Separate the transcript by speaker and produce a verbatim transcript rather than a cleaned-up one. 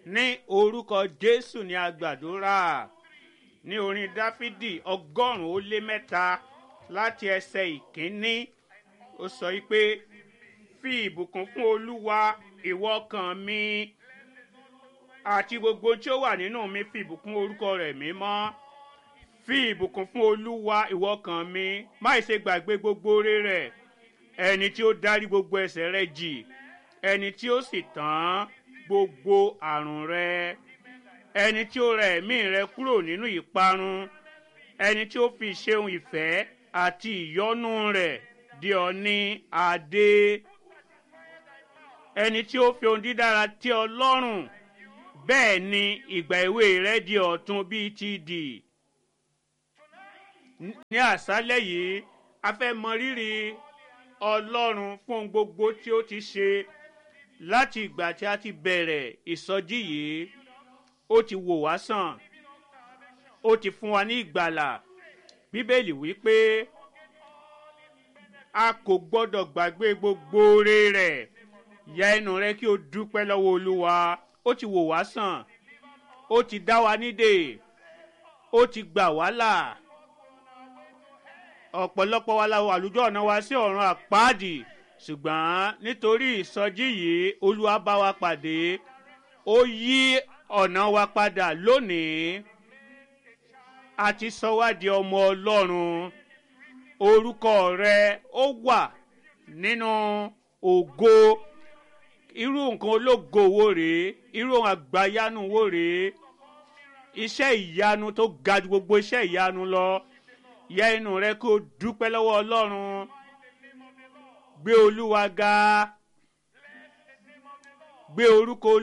Speaker 1: ní orúkọ Jésù ni a gbàdúrà. Ní orin Dáfídì ọgọ́rùn-ún ó lé mẹ́ta láti ẹsẹ̀ ìkíní ó sọ pé fi ìbùkún fún Olúwa ìwọ ọkàn mi àti gbogbo tí ó wà nínú mi, fi ìbùkún orúkọ rẹ̀ mímọ́. Fi ìbùkún fún Olúwa ìwọ ọkàn mi, má ṣe gbàgbé gbogbo oore rẹ̀, ẹni tí ó dárí gbogbo ẹ̀ṣẹ̀ rẹ jì, ẹni tí ó sì tán gbogbo àrùn rẹ, ẹni tí ó rẹ ẹ̀mí rẹ kúrò nínú ìparun, ẹni tí ó fi ìṣeun ìfẹ́ àti ìyọ́nú rẹ̀ dì ọ́ ní adé, ẹni tí ó fi ohun dídára tẹ́ ọ lọ́rùn, bẹ́ẹ̀ ni ìgbà èwe rẹ di ọ̀tun bíi ti idì. Ní àṣálẹ́ yìí a fẹ́ mọ rírì Ọlọ́run fún ohun gbogbo tí ó ti ṣe láti ìgbà tí a ti bẹ̀rẹ̀ ìsọjí yìí. Ó ti wò wá sàn, ó ti fún wa ní ìgbàlà. Bíbélì wí pé a kò gbọ́dọ̀ gbàgbé gbogbo oore rẹ̀. Ya ẹnu rẹ kí o dúpẹ́ lọ́wọ́ Olúwa. Ó ti wò wá sàn, ó ti dá wa nídè, ó ti gbà wá là. Ọ̀pọ̀lọpọ̀ wa la wà lójú ọ̀nà wa sí ọ̀run àpáàdì, ṣùgbọ́n nítorí ìsọjí yìí Olúwa bá wa pàdé, ó yí ọ̀nà wa padà lónìí. A ti sọ wá di ọmọ Ọlọ́run. Orúkọ rẹ ó wà nínú ògo. Irú nǹkan ológo wo rèé? Irú ohun àgbáyanu wo rèé? Iṣẹ́ ìyanu tó ga ju gbogbo iṣẹ́ ìyanu lọ. Ya inú rẹ kó dúpẹ́ lọ́wọ́ Ọlọ́run. Gbé Olúwa ga. Gbé orúkọ